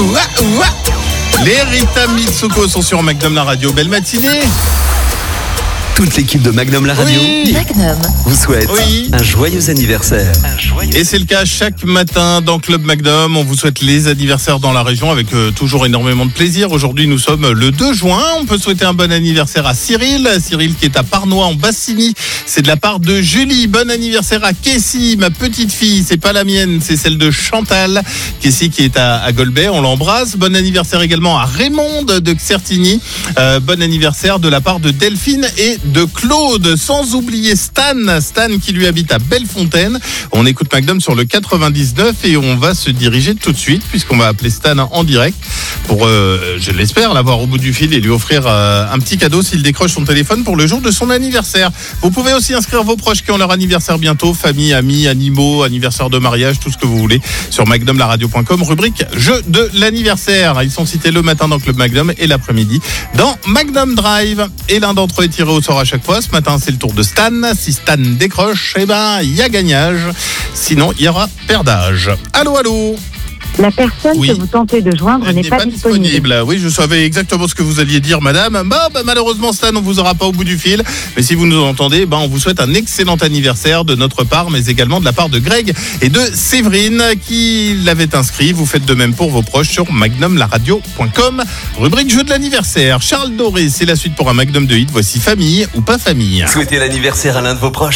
ouah, ouah. Les Rita Mitsuko sont sur Magnum la radio. Belle matinée. Toute l'équipe de Magnum la radio Magnum vous souhaite un joyeux anniversaire. Et c'est le cas chaque matin dans Club Magnum. On vous souhaite les anniversaires dans la région avec toujours énormément de plaisir. Aujourd'hui, nous sommes le 2 juin. On peut souhaiter un bon anniversaire à Cyril. Cyril qui est à Parnois en Bassigny. C'est de la part de Julie. Bon anniversaire à Kessie, ma petite fille. C'est pas la mienne, c'est celle de Chantal. Kessie qui est à Golbet. On l'embrasse. Bon anniversaire également à Raymond de Certigny. Bon anniversaire de la part de Delphine et de Claude, sans oublier Stan qui lui habite à Bellefontaine. On écoute Magnum sur le 99 et on va se diriger tout de suite puisqu'on va appeler Stan en direct pour, je l'espère, l'avoir au bout du fil et lui offrir un petit cadeau s'il décroche son téléphone pour le jour de son anniversaire. Vous pouvez aussi inscrire vos proches qui ont leur anniversaire bientôt, famille, amis, animaux, anniversaire de mariage, tout ce que vous voulez, sur magnumlaradio.com, rubrique jeu de l'anniversaire. Ils sont cités le matin dans Club Magnum et l'après-midi dans Magnum Drive. Et l'un d'entre eux est tiré au sort à chaque fois. Ce matin, c'est le tour de Stan. Si Stan décroche, il y a gagnage. Sinon, il y aura perdage. Allô, allô. La personne que vous tentez de joindre n'est pas disponible. Oui, je savais exactement ce que vous alliez dire, madame. Malheureusement, Stan, on vous aura pas au bout du fil. Mais si vous nous entendez, on vous souhaite un excellent anniversaire de notre part, mais également de la part de Greg et de Séverine qui l'avaient inscrit. Vous faites de même pour vos proches sur magnumlaradio.com. Rubrique jeu de l'anniversaire. Charles Doré, c'est la suite pour un Magnum de hit. Voici famille ou pas famille. Souhaitez l'anniversaire à l'un de vos proches.